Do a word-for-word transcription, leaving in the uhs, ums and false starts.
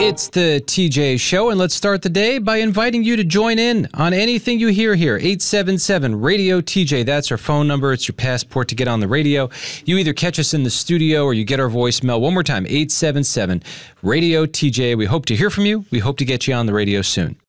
It's the T J Show, and let's start the day by inviting you to join in on anything you hear here. eight seven seven radio T J, that's our phone number. It's your passport to get on the radio. You either catch us in the studio or you get our voicemail. One more time, eight seven seven radio T J. We hope to hear from you. We hope to get you on the radio soon.